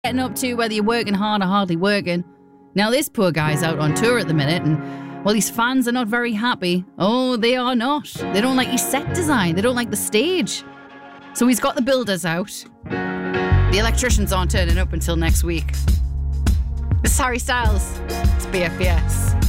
getting up to, whether you're working hard or hardly working. Now, this poor guy's out on tour at the minute, and well, his fans are not very happy. Oh, they are not. They don't like his set design. They don't like the stage. So he's got the builders out. The electricians aren't turning up until next week. It's Harry Styles. It's BFBS.